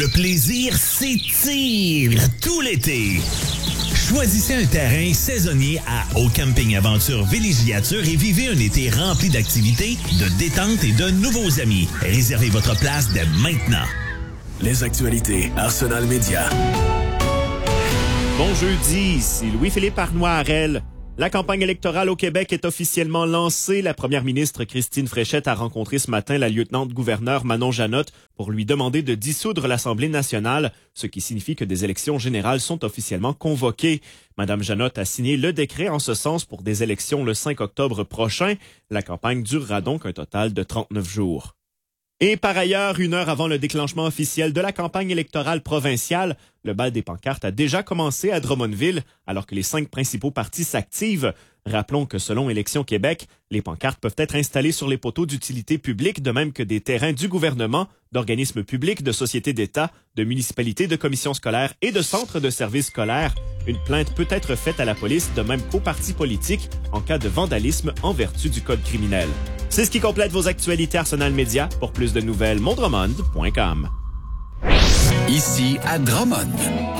Le plaisir s'étire tout l'été. Choisissez un terrain saisonnier à Au Camping Aventure Villégiature et vivez un été rempli d'activités, de détente et de nouveaux amis. Réservez votre place dès maintenant. Les actualités Arsenal Média. Bon jeudi, ici Louis-Philippe Arnois-Harel. La campagne électorale au Québec est officiellement lancée. La première ministre Christine Fréchette a rencontré ce matin la lieutenant-gouverneure Manon Janotte pour lui demander de dissoudre l'Assemblée nationale, ce qui signifie que des élections générales sont officiellement convoquées. Madame Janotte a signé le décret en ce sens pour des élections le 5 octobre prochain. La campagne durera donc un total de 39 jours. Et par ailleurs, 1 heure avant le déclenchement officiel de la campagne électorale provinciale, le bal des pancartes a déjà commencé à Drummondville, alors que les 5 principaux partis s'activent. Rappelons que selon Élections Québec, les pancartes peuvent être installées sur les poteaux d'utilité publique, de même que des terrains du gouvernement, d'organismes publics, de sociétés d'État, de municipalités, de commissions scolaires et de centres de services scolaires. Une plainte peut être faite à la police, de même qu'aux partis politiques, en cas de vandalisme en vertu du code criminel. C'est ce qui complète vos actualités Arsenal Média. Pour plus de nouvelles, mondromond.com. Ici à Drummond.